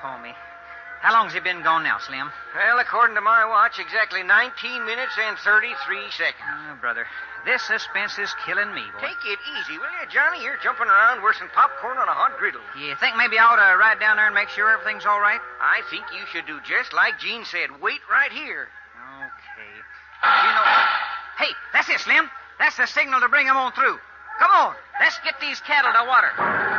Oh, me. How long's he been gone now, Slim? Well, according to my watch, exactly 19 minutes and 33 seconds. Oh, brother, this suspense is killing me, boy. Take it easy, will you, Johnny? You're jumping around worse than popcorn on a hot griddle. You think maybe I ought to ride down there and make sure everything's all right? I think you should do just like Gene said. Wait right here. Okay. You know... Hey, that's it, Slim. That's the signal to bring him on through. Come on, let's get these cattle to water.